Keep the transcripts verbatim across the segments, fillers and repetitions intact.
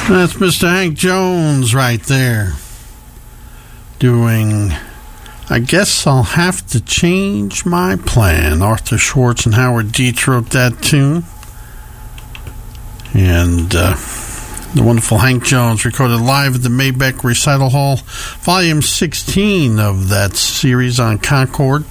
That's Mister Hank Jones right there doing I Guess I'll Have to Change My Plan. Arthur Schwartz and Howard Dietz wrote that tune. And uh, the wonderful Hank Jones recorded live at the Mabeck Recital Hall, Volume sixteen of that series on Concord.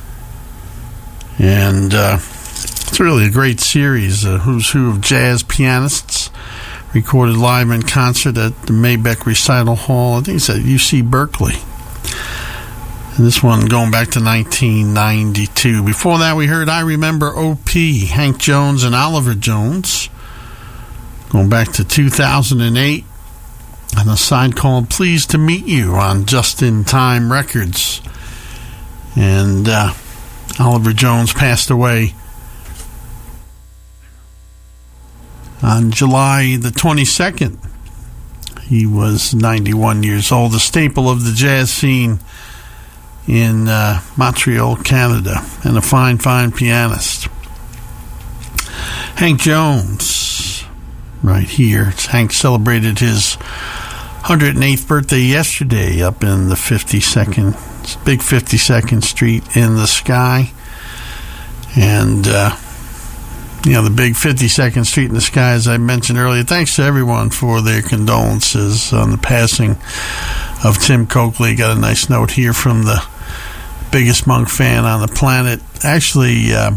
And uh, it's really a great series, a who's who of jazz pianists, recorded live in concert at the Mabeck Recital Hall. I think it's at U C Berkeley. And this one going back to nineteen ninety-two. Before that, we heard I Remember O P, Hank Jones and Oliver Jones, going back to two thousand eight, and a side called Pleased to Meet You on Just in Time Records. And uh, Oliver Jones passed away on July the twenty-second. He was ninety-one years old, a staple of the jazz scene in uh, Montreal, Canada, and a fine, fine pianist. Hank Jones, right here. Hank celebrated his one hundred eighth birthday yesterday up in the fifty-second, big fifty-second Street in the Sky. And, uh, you know, the big fifty-second Street in the Sky, as I mentioned earlier. Thanks to everyone for their condolences on the passing of Tim Coakley. Got a nice note here from the biggest Monk fan on the planet. Actually, uh,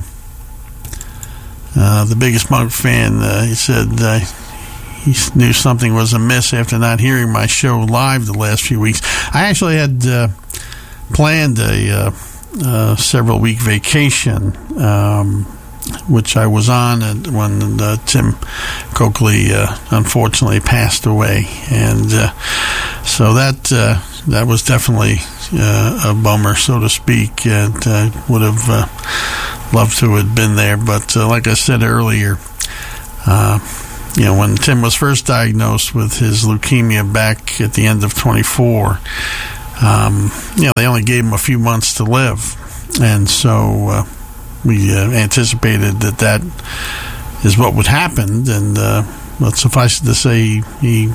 uh, the biggest Monk fan, uh, he said uh, he knew something was amiss after not hearing my show live the last few weeks. I actually had uh, planned a uh, uh, several-week vacation, um, which I was on when uh, Tim Coakley uh, unfortunately passed away, and uh, so that uh, that was definitely uh, a bummer, so to speak. And uh, would have uh, loved to have been there, but uh, like I said earlier, uh, you know, when Tim was first diagnosed with his leukemia back at the end of twenty-four, um, you know, they only gave him a few months to live, and so. Uh, We uh, anticipated that that is what would happen, and uh, let's suffice it to say he, he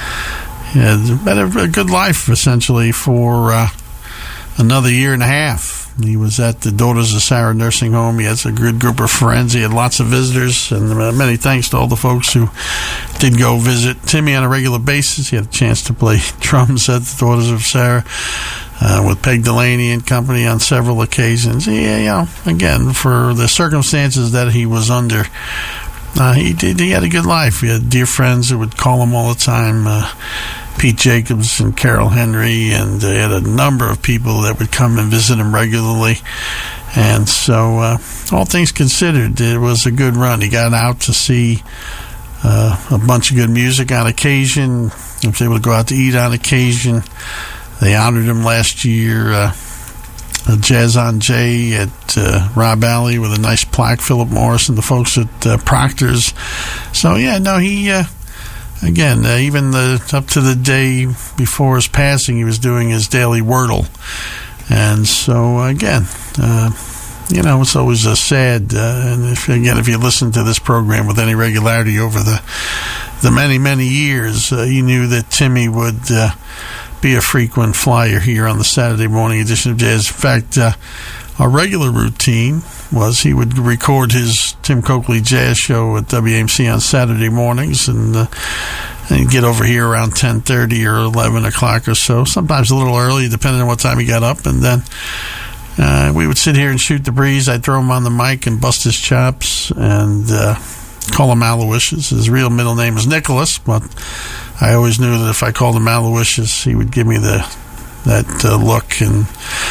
had had a, a good life, essentially, for uh, another year and a half. He was at the Daughters of Sarah nursing home. He has a good group of friends. He had lots of visitors, and uh, many thanks to all the folks who did go visit Timmy on a regular basis. He had a chance to play drums at the Daughters of Sarah uh, with Peg Delaney and company on several occasions. Yeah, you know, again, for the circumstances that he was under, uh, he did. He had a good life. He had dear friends who would call him all the time. Uh, Pete Jacobs and Carol Henry, and they had a number of people that would come and visit him regularly. And so, uh, all things considered, it was a good run. He got out to see uh, a bunch of good music on occasion. He was able to go out to eat on occasion. They honored him last year, uh, Jazz on Jay at uh, Rob Alley with a nice plaque. Philip Morris and the folks at uh, Proctor's. So, yeah, no, he... Uh, Again, uh, even the, up to the day before his passing, he was doing his daily Wordle. And so, again, uh, you know, it's always a sad, uh, and if, again, if you listen to this program with any regularity over the the many, many years, uh, you knew that Timmy would uh, be a frequent flyer here on the Saturday morning edition of Jazz. In fact, uh, our regular routine was he would record his Tim Coakley Jazz Show at W A M C on Saturday mornings, and, uh, and get over here around ten thirty or eleven o'clock or so, sometimes a little early, depending on what time he got up, and then uh, we would sit here and shoot the breeze. I'd throw him on the mic and bust his chops, and uh, call him Aloysius. His real middle name is Nicholas, but I always knew that if I called him Aloysius, he would give me the that uh, look, and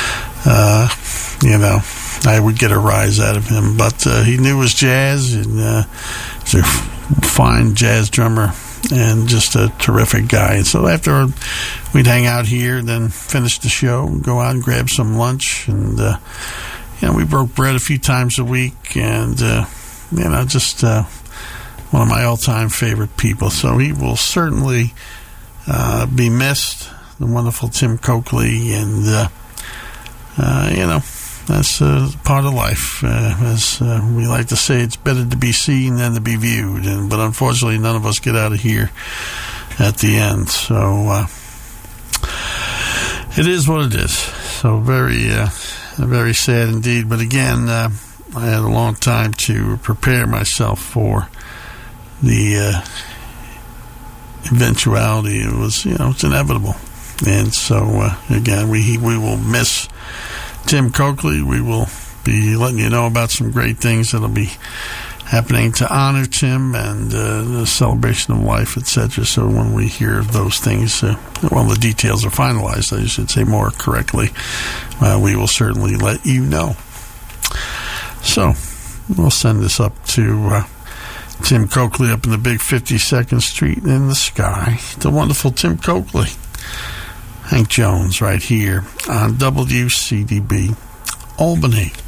uh, you know, I would get a rise out of him. But uh, he knew his jazz, and uh, he's a fine jazz drummer and just a terrific guy. And so after we'd hang out here, then finish the show, go out and grab some lunch, and uh, you know, we broke bread a few times a week, and uh, you know, just uh, one of my all-time favorite people. So he will certainly uh, be missed, the wonderful Tim Coakley, and uh, uh, you know, that's uh, part of life. Uh, as uh, we like to say, it's better to be seen than to be viewed. And but unfortunately, none of us get out of here at the end. So uh, it is what it is. So very, uh, very sad indeed. But again, uh, I had a long time to prepare myself for the uh, eventuality. It was, you know, it's inevitable. And so, uh, again, we we will miss Tim Coakley. We will be letting you know about some great things that'll be happening to honor Tim and uh, the celebration of life, et cetera. So when we hear of those things, uh, well, the details are finalized, I should say more correctly, uh, we will certainly let you know. So we'll send this up to uh, Tim Coakley up in the big fifty-second Street in the sky. The wonderful Tim Coakley. Hank Jones right here on W C D B Albany.